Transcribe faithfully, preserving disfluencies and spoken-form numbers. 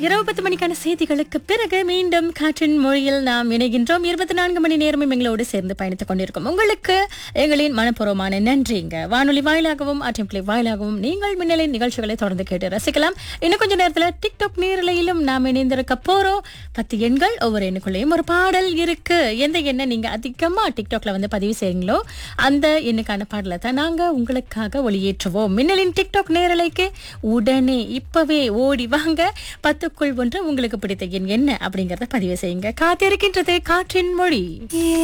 இரவு பத்து மணிக்கான செய்திகளுக்கு பிறகு மீண்டும் காற்றின் மொழியில் நாம் இணைகின்றோம். இருபத்தி நான்கு மணி நேரமும் எங்களோடு சேர்ந்து பயணித்துக் கொண்டிருக்கும் உங்களுக்கு எங்களின் மனப்பூர்வமான நன்றிங்க. வானொலி வாயிலாகவும் ஆர்டிஎம் வாயிலாகவும் நீங்கள் மின்னலின் நிகழ்ச்சிகளை தொடர்ந்து கேட்டு ரசிக்கலாம். இன்னும் கொஞ்ச நேரத்துல டிக்டாக் நேரலையிலும் நாம் இணைந்திருக்க போறோம். பத்து எண்கள் ஒவ்வொரு எண்ணுக்குள்ளேயும் ஒரு பாடல் இருக்கு. எந்த எண்ணை நீங்க அதிகமா டிக்டாக்ல வந்து பதிவு செய்றீங்களோ அந்த எண்ணுக்கான பாடலை தான் நாங்க உங்களுக்காக ஒளியேற்றுவோம். மின்னலின் டிக்டாக் நேரலைக்கு உடனே இப்பவே ஓடி வாங்க. பத்துக்குள் ஒன்று உங்களுக்கு பிடித்த எண் என்ன அப்படிங்கறத பதிவு செய்யுங்க. காத்திருக்கின்றது காற்றின் மொழி.